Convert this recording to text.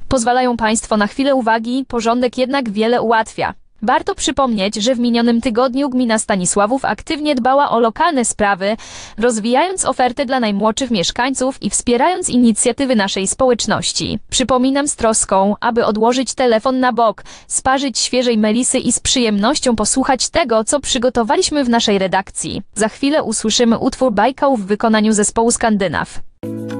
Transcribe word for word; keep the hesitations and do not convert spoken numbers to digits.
Pozwalają Państwo na chwilę uwagi, porządek jednak wiele ułatwia. Warto przypomnieć, że w minionym tygodniu gmina Stanisławów aktywnie dbała o lokalne sprawy, rozwijając ofertę dla najmłodszych mieszkańców i wspierając inicjatywy naszej społeczności. Przypominam z troską, aby odłożyć telefon na bok, sparzyć świeżej melisy i z przyjemnością posłuchać tego, co przygotowaliśmy w naszej redakcji. Za chwilę usłyszymy utwór Bajkał w wykonaniu zespołu Skandynaw.